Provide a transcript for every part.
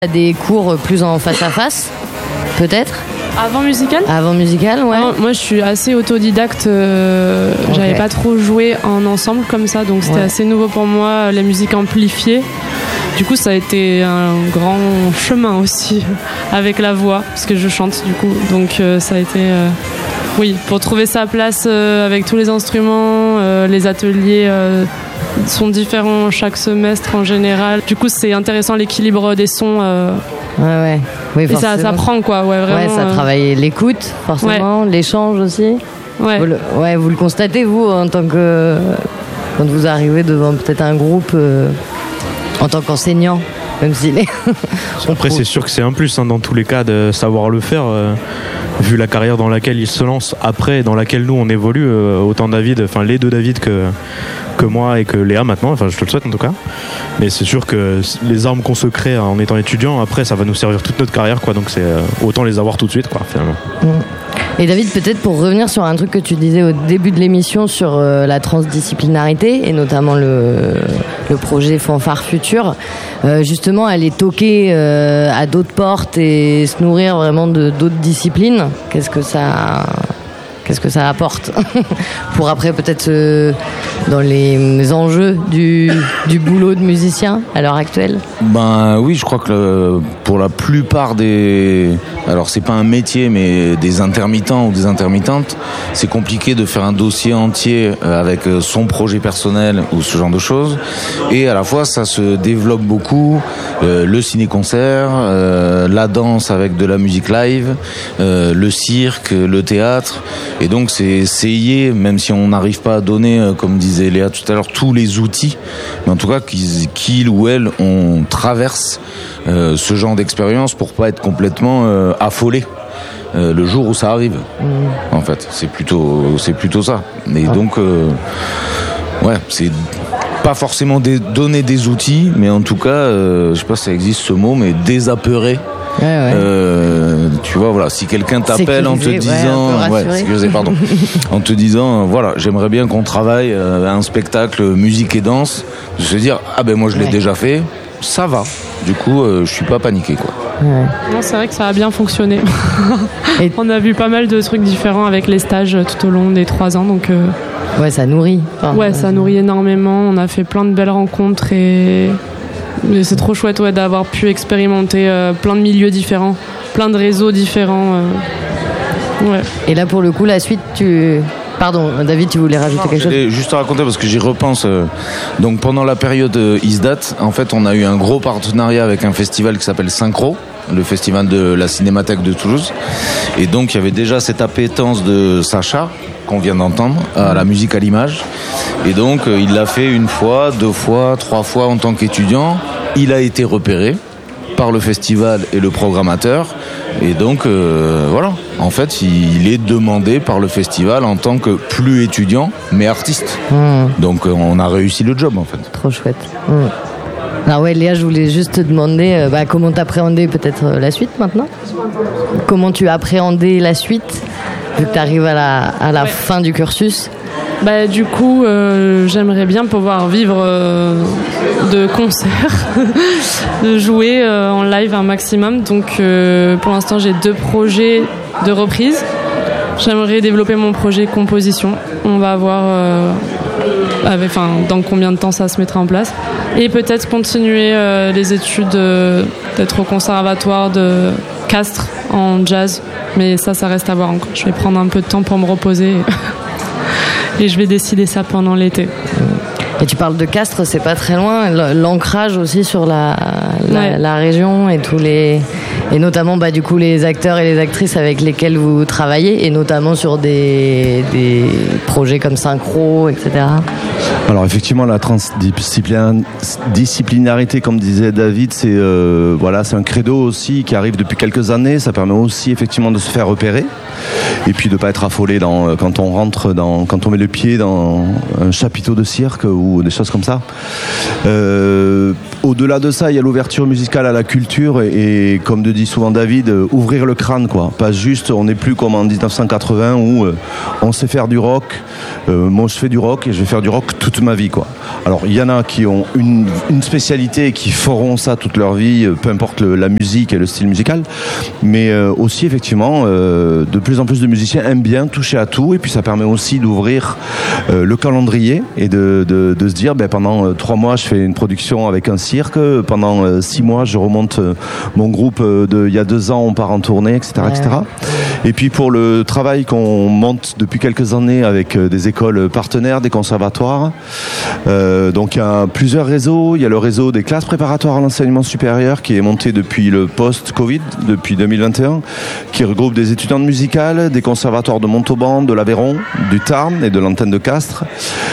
Des cours plus en face à face, peut-être. Avant musical ? Avant musical, ouais. Moi, je suis assez autodidacte. J'avais pas trop joué en ensemble comme ça, donc c'était assez nouveau pour moi, la musique amplifiée. Du coup, ça a été un grand chemin aussi avec la voix, parce que je chante du coup. Donc ça a été, pour trouver sa place avec tous les instruments, les ateliers sont différents chaque semestre en général. Du coup, c'est intéressant l'équilibre des sons. Oui, et ça prend quoi, vraiment. Ça travaille l'écoute, forcément, l'échange aussi. Ouais. Vous le constatez, vous, en tant que. Quand vous arrivez devant peut-être un groupe en tant qu'enseignant, même s'il est. Après, c'est sûr que c'est un plus dans tous les cas de savoir le faire. Vu la carrière dans laquelle il se lance après, dans laquelle nous on évolue, autant David, enfin les deux David que moi et que Léa maintenant, enfin je te le souhaite en tout cas. Mais c'est sûr que les armes qu'on se crée en étant étudiant, après ça va nous servir toute notre carrière, quoi. Donc c'est autant les avoir tout de suite, quoi, finalement. Et David, peut-être pour revenir sur un truc que tu disais au début de l'émission sur la transdisciplinarité et notamment le projet Fanfare Futur, justement aller toquer à d'autres portes et se nourrir vraiment de d'autres disciplines, qu'est-ce que ça apporte pour après peut-être dans les enjeux du boulot de musicien à l'heure actuelle? Oui, je crois que pour la plupart alors c'est pas un métier, mais des intermittents ou des intermittentes, c'est compliqué de faire un dossier entier avec son projet personnel ou ce genre de choses. Et à la fois, ça se développe beaucoup, le ciné-concert, la danse avec de la musique live, le cirque, le théâtre. Et donc c'est essayer, même si on n'arrive pas à donner, comme disait Léa tout à l'heure, tous les outils, mais en tout cas qu'ils ou elles on traverse ce genre d'expérience pour pas être complètement affolé le jour où ça arrive. En fait, c'est plutôt ça. Et donc c'est pas forcément donner des outils, mais en tout cas, je sais pas si ça existe ce mot, mais désapeurer. Tu vois, voilà, si quelqu'un t'appelle en te disant, en te disant, voilà, j'aimerais bien qu'on travaille à un spectacle musique et danse, de se dire, moi je l'ai déjà fait, ça va. Du coup, je suis pas paniqué, quoi. Non, c'est vrai que ça a bien fonctionné. On a vu pas mal de trucs différents avec les stages tout au long des 3 ans, donc. Ça nourrit. Ça nourrit énormément. On a fait plein de belles rencontres et c'est trop chouette d'avoir pu expérimenter plein de milieux différents, plein de réseaux différents. Et là, pour le coup, la suite, Pardon, David, tu voulais rajouter quelque chose ? Je voulais juste raconter parce que j'y repense. Donc pendant la période ISDAT, en fait, on a eu un gros partenariat avec un festival qui s'appelle Synchro, le festival de la Cinémathèque de Toulouse. Et donc il y avait déjà cette appétence de Sacha qu'on vient d'entendre à la musique à l'image. Et donc il l'a fait 1 fois, 2 fois, 3 fois en tant qu'étudiant. Il a été repéré par le festival et le programmateur. Et donc, en fait, il est demandé par le festival en tant que plus étudiant, mais artiste. Donc, on a réussi le job, en fait. Trop chouette. Alors Léa, je voulais juste te demander comment t'appréhendais peut-être la suite maintenant ? Comment tu appréhendais la suite, vu que tu arrives à la fin du cursus ? Du coup, j'aimerais bien pouvoir vivre de concerts, de jouer en live un maximum. Donc, pour l'instant, j'ai 2 projets de reprise. J'aimerais développer mon projet composition. On va voir dans combien de temps ça se mettra en place. Et peut-être continuer les études, peut-être au conservatoire de Castres en jazz. Mais ça reste à voir encore. Je vais prendre un peu de temps pour me reposer. Et je vais décider ça pendant l'été. Et tu parles de Castres, c'est pas très loin. L'ancrage aussi sur la région et et notamment du coup les acteurs et les actrices avec lesquels vous travaillez, et notamment sur des projets comme Synchro, etc. Alors effectivement, la transdisciplinarité, comme disait David, c'est un credo aussi qui arrive depuis quelques années. Ça permet aussi effectivement de se faire repérer et puis de pas être affolé quand on met le pied dans un chapiteau de cirque ou des choses comme ça. Au-delà de ça, il y a l'ouverture musicale à la culture et comme dit souvent David, ouvrir le crâne, quoi. Pas juste, on n'est plus comme en 1980 où on sait faire du rock. Moi, je fais du rock et je vais faire du rock toute toute ma vie, quoi. Alors, il y en a qui ont une spécialité et qui feront ça toute leur vie, peu importe la musique et le style musical. Mais aussi, effectivement, de plus en plus de musiciens aiment bien toucher à tout. Et puis, ça permet aussi d'ouvrir le calendrier et de se dire, pendant 3 mois, je fais une production avec un cirque. Pendant 6 mois, je remonte mon groupe il y a 2 ans, on part en tournée, etc., etc. Et puis, pour le travail qu'on monte depuis quelques années avec des écoles partenaires, des conservatoires, donc il y a plusieurs réseaux. Il y a le réseau des classes préparatoires à l'enseignement supérieur qui est monté depuis le post-Covid, depuis 2021, qui regroupe des étudiantes musicales, des conservatoires de Montauban, de l'Aveyron, du Tarn et de l'antenne de Castres.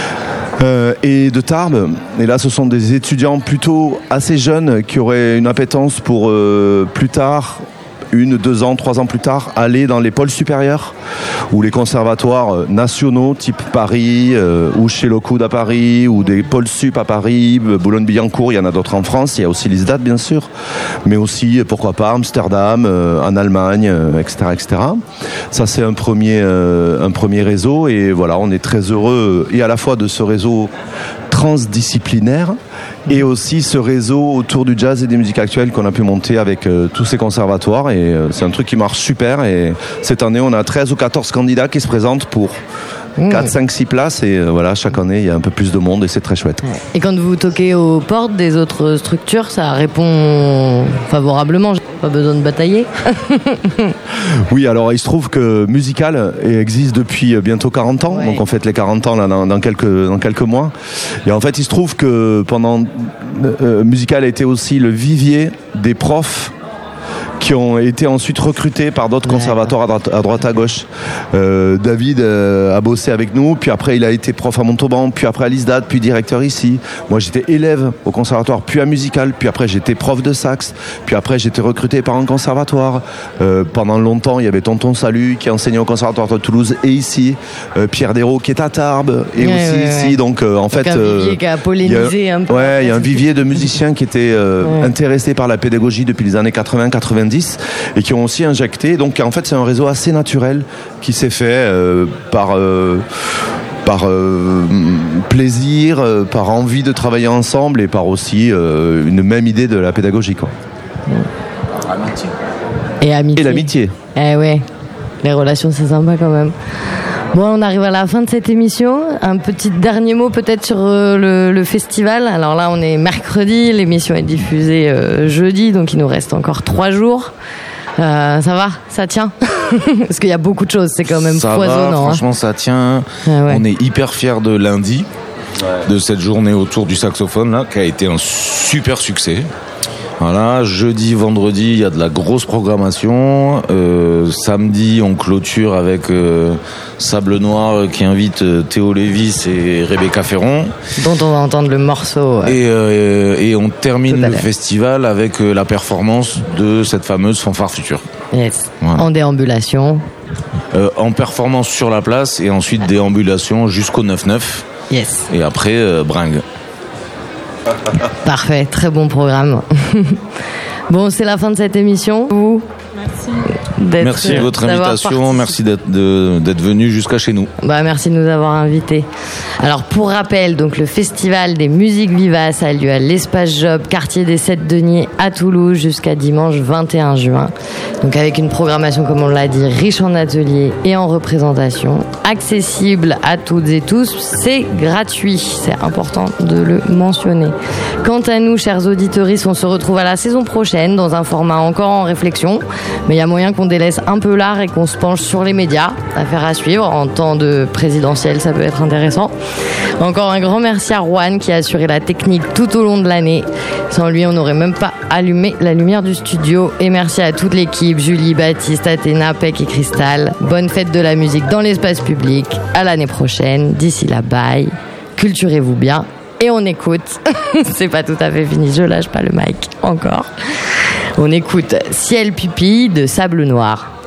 Et de Tarbes. Et là, ce sont des étudiants plutôt assez jeunes qui auraient une appétence pour plus tard, 1, 2 ans, 3 ans plus tard, aller dans les pôles supérieurs ou les conservatoires nationaux type Paris ou chez Lockwood à Paris ou des pôles sup à Paris, Boulogne-Billancourt, il y en a d'autres en France, il y a aussi l'ISDAT bien sûr, mais aussi pourquoi pas Amsterdam, en Allemagne, etc., etc. Ça c'est un premier réseau et voilà, on est très heureux et à la fois de ce réseau transdisciplinaire et aussi ce réseau autour du jazz et des musiques actuelles qu'on a pu monter avec tous ces conservatoires et c'est un truc qui marche super et cette année on a 13 ou 14 candidats qui se présentent pour 4, 5, 6 places et voilà, chaque année il y a un peu plus de monde et c'est très chouette. Et quand vous toquez aux portes des autres structures, ça répond favorablement, pas besoin de batailler. Oui, alors il se trouve que Musical existe depuis bientôt 40 ans, donc on fête les 40 ans là, dans quelques mois. Et en fait il se trouve que pendant Musical a été aussi le vivier des profs qui ont été ensuite recrutés par d'autres conservatoires à droite à gauche. David a bossé avec nous, puis après il a été prof à Montauban, puis après à l'ISDAT, puis directeur ici. Moi j'étais élève au conservatoire, puis à Musical, puis après j'étais prof de sax, puis après j'étais recruté par un conservatoire. Pendant longtemps il y avait Tonton Salut qui enseignait au conservatoire de Toulouse et ici, Pierre Desraux qui est à Tarbes et ici. Donc en fait, un vivier qui a pollinisé un peu. Ouais, il y a un vivier de musiciens qui étaient intéressés par la pédagogie depuis les années 80-90 et qui ont aussi injecté. Donc en fait c'est un réseau assez naturel qui s'est fait par plaisir, par envie de travailler ensemble et par aussi une même idée de la pédagogie, quoi. Amitié. Et amitié. Et l'amitié. Eh ouais, les relations c'est sympa quand même. Bon, on arrive à la fin de cette émission. Un petit dernier mot peut-être sur le festival. Alors là, on est mercredi, l'émission est diffusée jeudi, donc il nous reste encore 3 jours. Ça va, ça tient. Parce qu'il y a beaucoup de choses, c'est quand même ça foisonnant. Va, franchement, ça tient. On est hyper fiers de lundi, de cette journée autour du saxophone là, qui a été un super succès. Voilà, jeudi, vendredi, il y a de la grosse programmation. Samedi, on clôture avec Sable Noir qui invite Théo Lévis et Rebecca Ferron. Dont on va entendre le morceau. Et on termine le festival avec la performance de cette fameuse fanfare future. Yes. Voilà. En déambulation. En performance sur la place et ensuite déambulation jusqu'au 9-9. Yes. Et après, bringue. Parfait, très bon programme. Bon, c'est la fin de cette émission. Merci de votre invitation, merci d'être venu jusqu'à chez nous. Merci de nous avoir invités. Alors pour rappel, donc le festival des musiques vivaces a lieu à l'Espace Job, quartier des 7 Deniers à Toulouse jusqu'à dimanche 21 juin. Donc avec une programmation, comme on l'a dit, riche en ateliers et en représentation, accessible à toutes et tous, c'est gratuit, c'est important de le mentionner. Quant à nous, chers auditeurs, on se retrouve à la saison prochaine dans un format encore en réflexion, mais il y a moyen qu'on délaisse un peu l'art et qu'on se penche sur les médias. Affaire à suivre, en temps de présidentiel, ça peut être intéressant. Encore un grand merci à Juan qui a assuré la technique tout au long de l'année. Sans lui, on n'aurait même pas allumé la lumière du studio. Et merci à toute l'équipe, Julie, Baptiste, Athéna, Peck et Cristal. Bonne fête de la musique dans l'espace public. À l'année prochaine. D'ici là, bye. Culturez-vous bien. Et on écoute. C'est pas tout à fait fini, je lâche pas le mic encore. On écoute Ciel Pupille de Sable Noir.